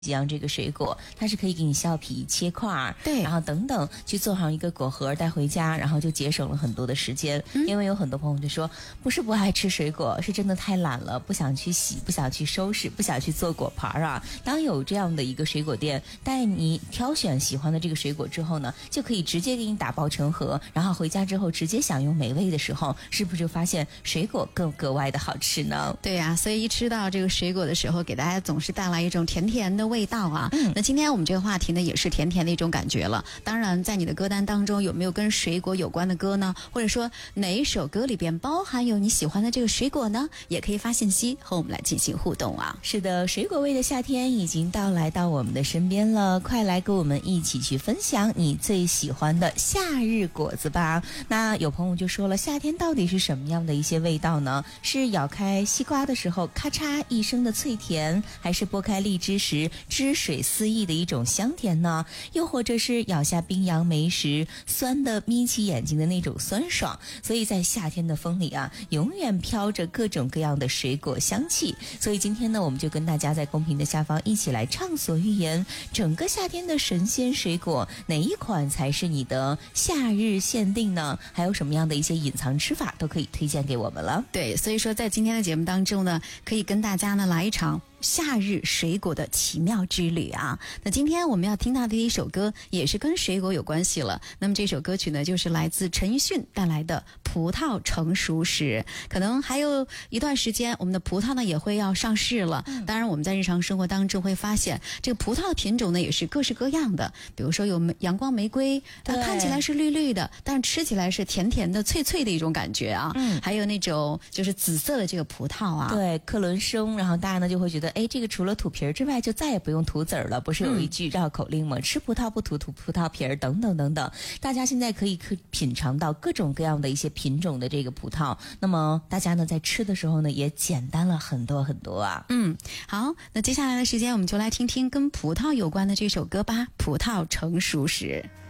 几样这个水果，它是可以给你削皮切块， 对， 然后等等去做上一个果盒带回家，然后就节省了很多的时间。因为有很多朋友就说，不是不爱吃水果，是真的太懒了，不想去洗，不想去收拾，不想去做果盘啊。当有这样的一个水果店带你挑选喜欢的这个水果之后呢，就可以直接给你打包成盒，然后回家之后直接享用美味的时候，是不是就发现水果更格外的好吃呢？ 对呀，所以一吃到这个水果的时候，给大家总是带来一种甜甜的味道啊。那今天我们这个话题呢，也是甜甜的一种感觉了。当然，在你的歌单当中，有没有跟水果有关的歌呢？或者说哪一首歌里边包含有你喜欢的这个水果呢？也可以发信息和我们来进行互动啊。 是的，水果味的夏天已经来到我们的身边了，快来跟我们一起去分享你最喜欢的夏日果子吧。那有朋友就说了，夏天到底是什么样的一些味道呢？是咬开西瓜的时候咔嚓一声的脆甜，还是剥开荔枝时汁水四溢的一种香甜呢？又或者是咬下冰杨梅时酸的眯起眼睛的那种酸爽？所以在夏天的风里啊，永远飘着各种各样的水果香气。所以今天呢，我们就跟大家在公屏的下方一起来畅所欲言，整个夏天的神仙水果哪一款才是你的夏日限定呢？还有什么样的一些隐藏吃法都可以推荐给我们了。 对，所以说在今天的节目当中呢，可以跟大家呢来一场夏日水果的奇妙之旅啊。那今天我们要听到的一首歌也是跟水果有关系了。那么这首歌曲呢，就是来自陈奕迅带来的葡萄成熟时。可能还有一段时间我们的葡萄呢也会要上市了。当然我们在日常生活当中会发现这个葡萄的品种呢也是各式各样的。比如说有阳光玫瑰，它看起来是绿绿的，但是吃起来是甜甜的脆脆的一种感觉啊。还有那种就是紫色的这个葡萄啊。 对，克伦松，然后大家呢就会觉得这个除了吐皮儿之外就再也不用吐籽儿了，不是有一句绕口令吗？吃葡萄不吐葡萄皮儿等等等等。大家现在可以品尝到各种各样的一些品种的这个葡萄，那么大家呢在吃的时候呢也简单了很多很多啊。 好，那接下来的时间我们就来听听跟葡萄有关的这首歌吧，葡萄成熟时。